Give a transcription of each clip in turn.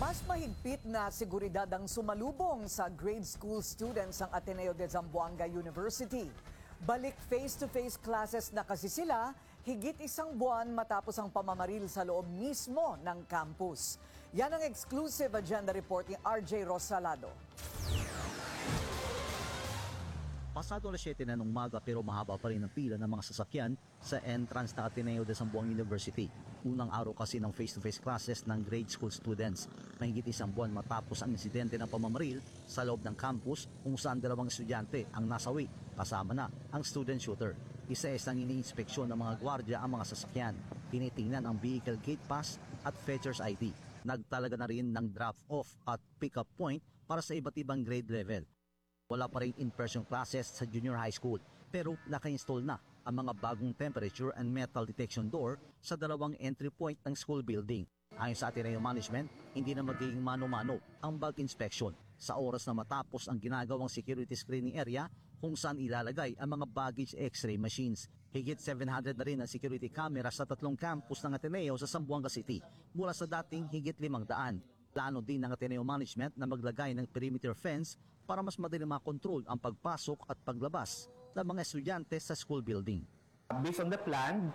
Mas mahigpit na seguridad ang sumalubong sa grade school students ng Ateneo de Zamboanga University. Balik face-to-face classes na kasi sila, higit isang buwan matapos ang pamamaril sa loob mismo ng campus. Yan ang exclusive agenda report ni RJ Rosalado. Pasado alas 7 na ng umaga pero mahaba pa rin ang pila ng mga sasakyan sa entrance ng Ateneo de Zamboanga University. Unang araw kasi ng face-to-face classes ng grade school students. Mahigit isang buwan matapos ang insidente ng pamamaril sa loob ng campus kung saan dalawang estudyante ang nasawi kasama na ang student shooter. Isa-isang iniinspeksyon ng mga gwardya ang mga sasakyan. Tinitingnan ang vehicle gate pass at fetcher's ID. Nagtalaga na rin ng drop-off at pick-up point para sa iba't ibang grade level. Wala pa rin in-person classes sa junior high school pero naka-install na ang mga bagong temperature and metal detection door sa dalawang entry point ng school building. Ayon sa Ateneo Management, hindi na magiging mano-mano ang bag inspection sa oras na matapos ang ginagawang security screening area kung saan ilalagay ang mga baggage x-ray machines. Higit 700 na rin ang security camera sa tatlong campus ng Ateneo sa Zamboanga City mula sa dating higit 500. Plano din ng Ateneo Management na maglagay ng perimeter fence para mas madali makontrol ang pagpasok at paglabas ng mga estudyante sa school building. Based on the plan,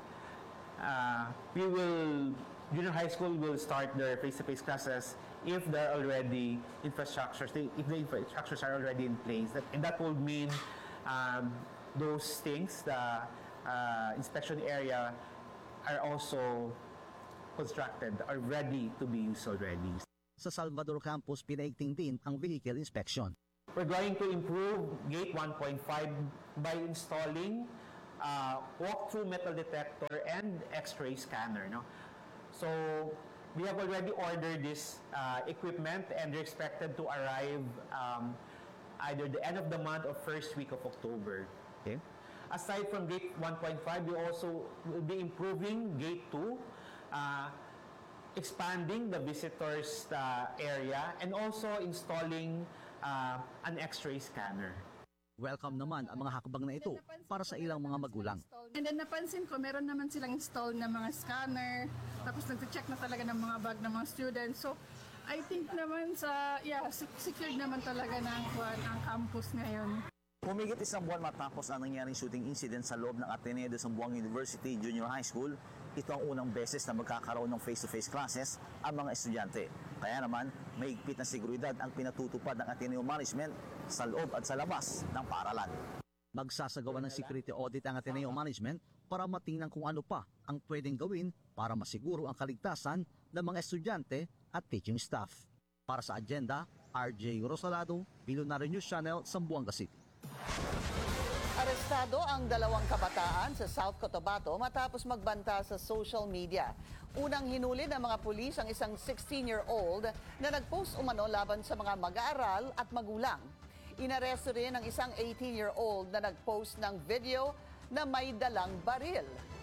junior high school will start their face-to-face classes if there are already infrastructures, if the infrastructures are already in place. And that will mean those things, the inspection area are also constructed, are ready to be used already. Sa Salvador campus, pinaigting din ang vehicle inspection. We're going to improve gate 1.5 by installing walk-through metal detector and x-ray scanner. No? So we have already ordered this equipment and they're expected to arrive either the end of the month or first week of October. Okay. Aside from gate 1.5, we also will be improving gate 2, expanding the visitors area and also installing an x-ray scanner. Welcome naman ang mga hakbang na ito para sa ilang mga magulang. And then napansin ko, meron naman silang install na mga scanner, tapos nag-check na talaga ng mga bag ng mga students. So, I think naman secured naman talaga ng ang campus ngayon. Humigit isang buwan matapos ang nangyaring shooting incident sa loob ng Ateneo de Zamboanga University Junior High School, ito ang unang beses na magkakaroon ng face-to-face classes ang mga estudyante. Kaya naman, mahigpit na seguridad ang pinatutupad ng Ateneo Management sa loob at sa labas ng paaralan. Magsasagawa ng security audit ang Ateneo Management para matingnan kung ano pa ang pwedeng gawin para masiguro ang kaligtasan ng mga estudyante at teaching staff. Para sa agenda, RJ Rosalado, Billionaire News Channel, Zamboanga City. Arestado ang dalawang kabataan sa South Cotabato matapos magbanta sa social media. Unang hinuli ng mga pulis ang isang 16-year-old na nagpost umano laban sa mga mag-aaral at magulang. Inaresto rin ang isang 18-year-old na nagpost ng video na may dalang baril.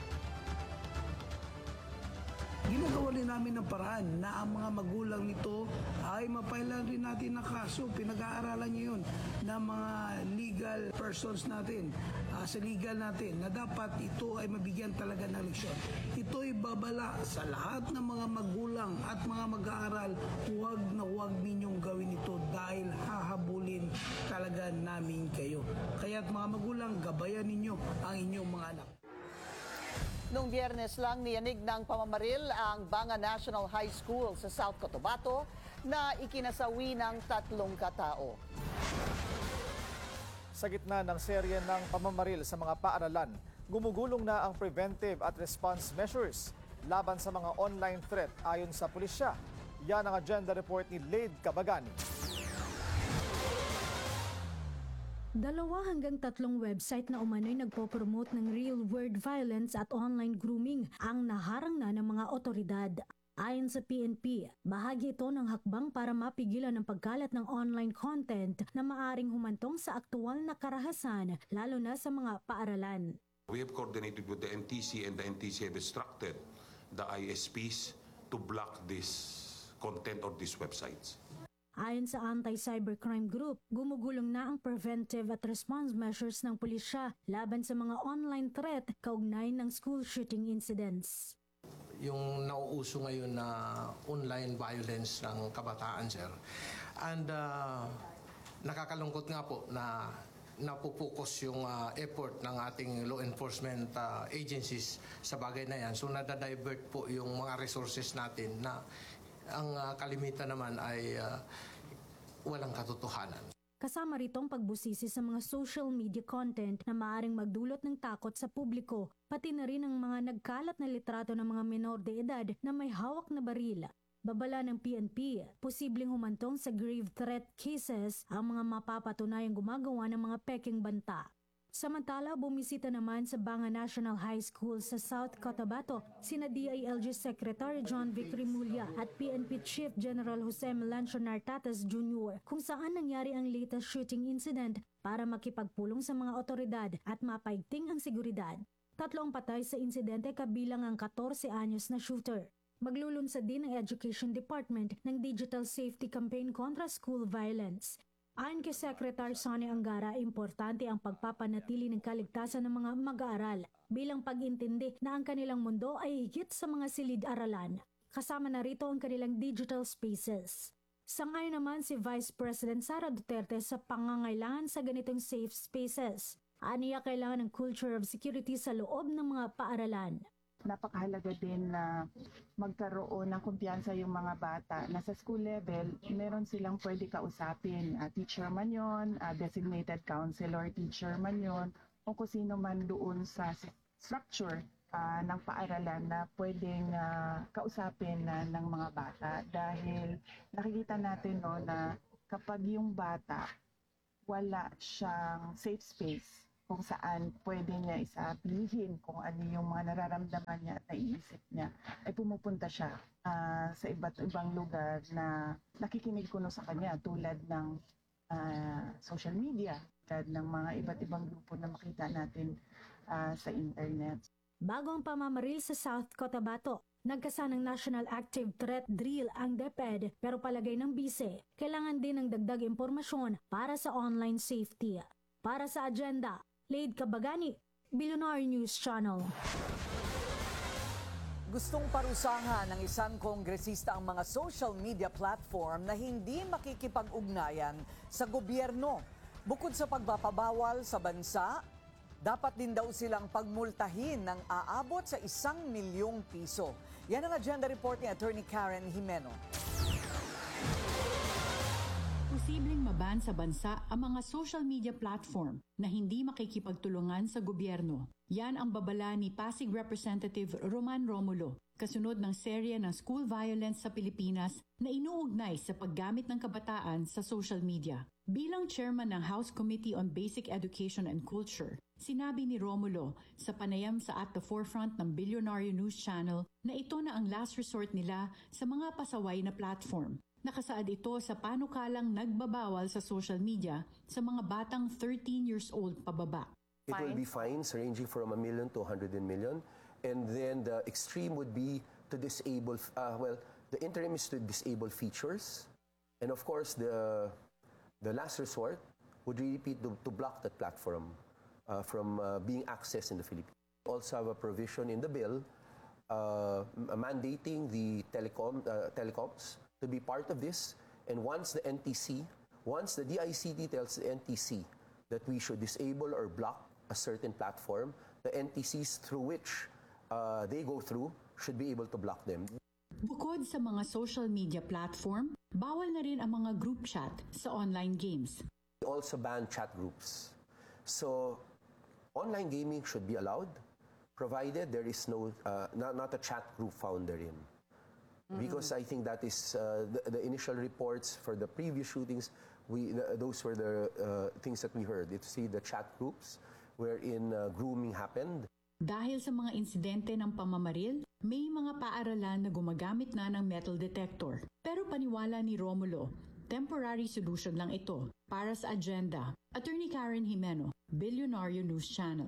Ginagawa rin namin ng paraan na ang mga magulang nito ay mapailan rin natin ng kaso. Pinag-aaralan niyo yun ng mga legal persons natin, sa legal natin, na dapat ito ay mabigyan talaga ng leksyon. Ito ay babala sa lahat ng mga magulang at mga mag-aaral, huwag na huwag ninyong gawin ito dahil hahabulin talaga namin kayo. Kaya't mga magulang, gabayan ninyo ang inyong mga anak. Noong Biyernes lang niyanig ng pamamaril ang Banga National High School sa South Cotabato na ikinasawi ng 3 katao. Sa gitna ng serye ng pamamaril sa mga paaralan, gumugulong na ang preventive at response measures laban sa mga online threat ayon sa pulisya. Yan ang agenda report ni Lade Cabagani. 2 hanggang 3 website na umano'y nagpo-promote ng real-world violence at online grooming ang naharang na ng mga otoridad. Ayon sa PNP, bahagi ito ng hakbang para mapigilan ang pagkalat ng online content na maaring humantong sa aktual na karahasan, lalo na sa mga paaralan. We have coordinated with the NTC and the NTC have instructed the ISPs to block this content or these websites. Ayon sa Anti-Cybercrime Group, gumugulong na ang preventive at response measures ng pulisya laban sa mga online threat kaugnay ng school shooting incidents. yung nauuso ngayon na online violence ng kabataan, sir. And nakakalungkot nga po na napupokus yung effort ng ating law enforcement agencies sa bagay na yan. So nadadivert po yung mga resources natin na ang kalimitan naman ay walang katotohanan. Kasama rito ang pagbusisi sa mga social media content na maaaring magdulot ng takot sa publiko, pati na rin ang mga nagkalat na litrato ng mga menor de edad na may hawak na baril. Babala ng PNP, posibleng humantong sa grave threat cases ang mga mapapatunayang gumagawa ng mga peking banta. Samantala, bumisita naman sa Banga National High School sa South Cotabato sina DILG Secretary John Vic Rimulya at PNP Chief General Jose Melancio Nartates Jr. kung saan nangyari ang latest shooting incident para makipagpulong sa mga otoridad at mapaigting ang seguridad. 3 patay sa insidente kabilang ang 14 anyos na shooter. Maglulunsad din ang Education Department ng Digital Safety Campaign kontra school violence. Ayon kay Secretary Sonny Angara, importante ang pagpapanatili ng kaligtasan ng mga mag-aaral bilang pag-intindi na ang kanilang mundo ay higit sa mga silid-aralan. Kasama na rito ang kanilang digital spaces. Sangayon naman si Vice President Sara Duterte sa pangangailangan sa ganitong safe spaces. Aniya kailangan ng culture of security sa loob ng mga paaralan. Napakahalaga din na magkaroon ng kumpiyansa yung mga bata na sa school level, meron silang pwede kausapin. Teacher man yun, designated counselor teacher man yun, o kung sino man doon sa structure ng paaralan na pwedeng kausapin ng mga bata. Dahil nakikita natin na kapag yung bata wala siyang safe space, kung saan pwede niya isabihin kung ano yung mga nararamdaman niya at naiisip niya, ay pumupunta siya sa iba't ibang lugar na nakikinig kuno sa kanya tulad ng social media, tulad ng mga iba't ibang grupo na makita natin sa internet. Bago ang pamamaril sa South Cotabato, nagkasanang National Active Threat Drill ang DepEd pero palagay ng bise, kailangan din ng dagdag impormasyon para sa online safety. Para sa agenda, Laid Kabagani, Billionaire News Channel. Gustong parusahan ng isang kongresista ang mga social media platform na hindi makikipag-ugnayan sa gobyerno. Bukod sa pagpapabawal sa bansa, dapat din daw silang pagmultahin ng aabot sa 1 milyong piso. Yan ang agenda report ni Attorney Karen Jimeno. Posibleng maban sa bansa ang mga social media platform na hindi makikipagtulungan sa gobyerno. Yan ang babala ni Pasig Representative Roman Romulo, kasunod ng serye ng school violence sa Pilipinas na inuugnay sa paggamit ng kabataan sa social media. Bilang chairman ng House Committee on Basic Education and Culture, sinabi ni Romulo sa panayam sa At the Forefront ng Billionaire News Channel na ito na ang last resort nila sa mga pasaway na platform. Nakasaad ito sa panukalang nagbabawal sa social media sa mga batang 13 years old pababa. It will be fines ranging from 1 million to 100 million. And then the extreme would be to disable, the interim is to disable features. And of course, the last resort would really be to block that platform from being accessed in the Philippines. We also have a provision in the bill mandating the telecoms to be part of this, and once the DICT tells the NTC that we should disable or block a certain platform, the NTCs through which they go through should be able to block them. Bukod sa mga social media platform, bawal na rin ang mga group chat sa online games. We also ban chat groups. So online gaming should be allowed, provided there is not a chat group found therein. Because I think that is the initial reports for the previous shootings. Those were the things that we heard. It's the chat groups wherein grooming happened. Dahil sa mga insidente ng pamamaril, may mga paaralan na gumagamit na ng metal detector. Pero paniwala ni Romulo, temporary solution lang ito. Para sa agenda, Attorney Karen Jimeno, Billionaire News Channel.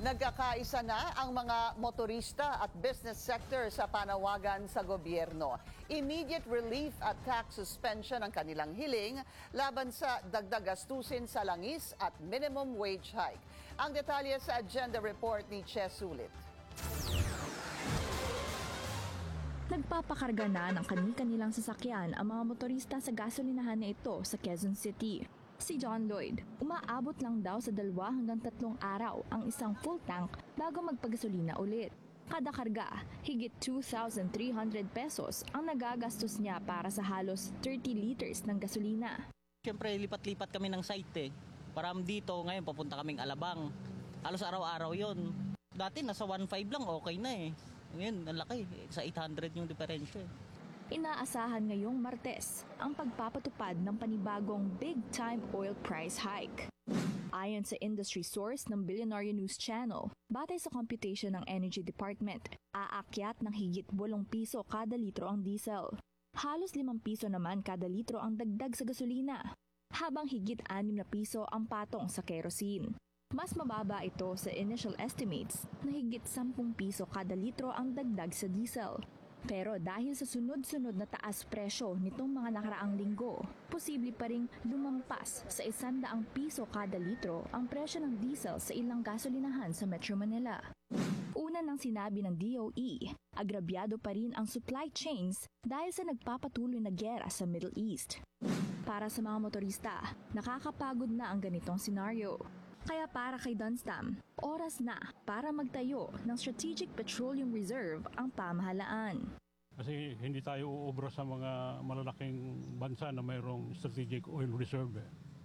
Nagkakaisa na ang mga motorista at business sector sa panawagan sa gobyerno. Immediate relief at tax suspension ang kanilang hiling laban sa dagdag gastusin sa langis at minimum wage hike. Ang detalye sa agenda report ni Che Sulit. Nagpapakarga na ng kani-kanilang sasakyan ang mga motorista sa gasolinahan na ito sa Quezon City. Si John Lloyd, umaabot lang daw sa 2 hanggang 3 araw ang isang full tank bago magpagasolina ulit. Kada karga, higit 2,300 pesos ang nagagastos niya para sa halos 30 liters ng gasolina. Siyempre, lipat-lipat kami ng site eh. Param dito, ngayon papunta kaming Alabang. Halos araw-araw yon. Dati nasa 1.5 lang, okay na eh. Ngayon, ang laki. Sa 800 yung diferensya eh. Inaasahan ngayong Martes ang pagpapatupad ng panibagong big-time oil price hike. Ayon sa industry source ng Billionaire News Channel, batay sa computation ng Energy Department, aakyat ng higit 8 piso kada litro ang diesel. Halos 5 piso naman kada litro ang dagdag sa gasolina, habang higit 6 na piso ang patong sa kerosene. Mas mababa ito sa initial estimates na higit 10 piso kada litro ang dagdag sa diesel. Pero dahil sa sunod-sunod na taas presyo nitong mga nakaraang linggo, posible pa ring lumampas sa 100 piso kada litro ang presyo ng diesel sa ilang gasolinahan sa Metro Manila. Una nang sinabi ng DOE, agrabyado pa rin ang supply chains dahil sa nagpapatuloy na giyera sa Middle East. Para sa mga motorista, nakakapagod na ang ganitong senaryo. Kaya para kay Dunstam, oras na para magtayo ng Strategic Petroleum Reserve ang pamahalaan. Kasi hindi tayo uubra sa mga malalaking bansa na mayroong Strategic Oil Reserve.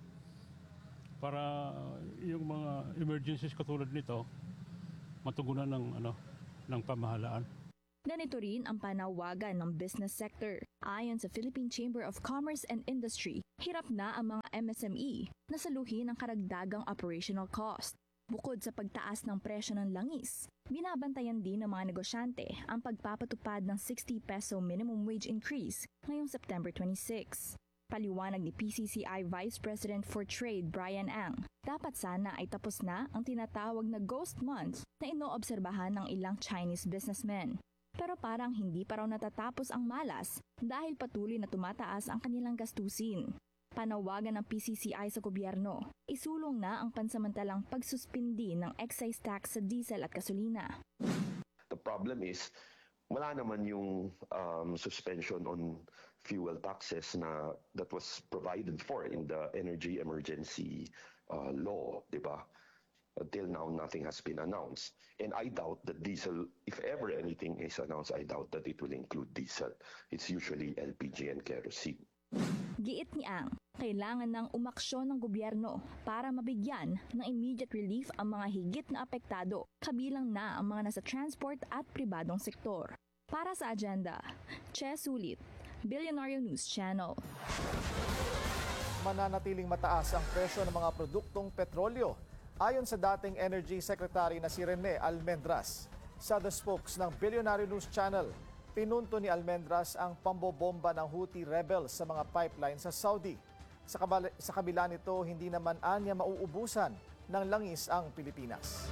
Para yung mga emergencies katulad nito, matugunan ng pamahalaan. Ganito rin ang panawagan ng business sector. Ayon sa Philippine Chamber of Commerce and Industry, hirap na ang mga MSME na saluhin ang karagdagang operational cost. Bukod sa pagtaas ng presyo ng langis, binabantayan din ng mga negosyante ang pagpapatupad ng 60 peso minimum wage increase ngayong September 26. Paliwanag ni PCCI Vice President for Trade Brian Ang, dapat sana ay tapos na ang tinatawag na ghost months na inoobserbahan ng ilang Chinese businessmen. Pero parang hindi pa raw natatapos ang malas dahil patuloy na tumataas ang kanilang gastusin. Panawagan ng PCCI sa gobyerno, isulong na ang pansamantalang pagsuspindi ng excise tax sa diesel at gasolina. The problem is, wala naman yung suspension on fuel taxes na that was provided for in the energy emergency law, di ba? Until now, nothing has been announced. And I doubt that diesel, if ever anything is announced, I doubt that it will include diesel. It's usually LPG and kerosene. Giit ni Ang, kailangan ng umaksyon ng gobyerno para mabigyan ng immediate relief ang mga higit na apektado, kabilang na ang mga nasa transport at pribadong sektor. Para sa agenda, Che Sulit, Billionaire News Channel. Mananatiling mataas ang presyo ng mga produktong petrolyo, ayon sa dating Energy Secretary na si Rene Almendras. Sa The Spokes ng Billionaire News Channel, pinunto ni Almendras ang pambobomba ng Houthi rebels sa mga pipeline sa Saudi. Sa kabila nito, hindi naman anya mauubusan ng langis ang Pilipinas.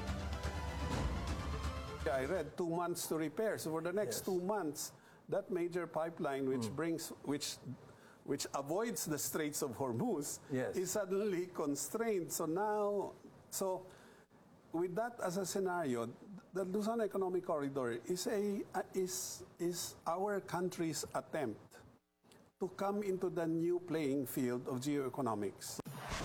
I read 2 months to repair. So for the next 2 months, that major pipeline which avoids the Straits of Hormuz is suddenly constrained. So with that as a scenario, the Luzon Economic Corridor is our country's attempt to come into the new playing field of geoeconomics.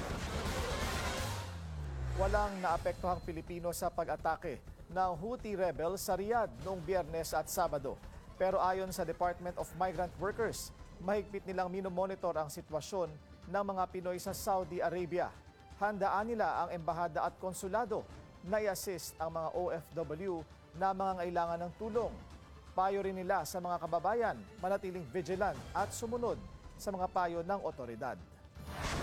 Walang naapektuhang Pilipino sa pag-atake ng Houthi rebels sa Riyadh noong Biyernes at Sabado. Pero ayon sa Department of Migrant Workers, mahigpit nilang minomonitor ang sitwasyon ng mga Pinoy sa Saudi Arabia. Handaan nila ang embahada at konsulado na i-assist ang mga OFW na mga ngailangan ng tulong. Payo rin nila sa mga kababayan manatiling vigilant at sumunod sa mga payo ng otoridad.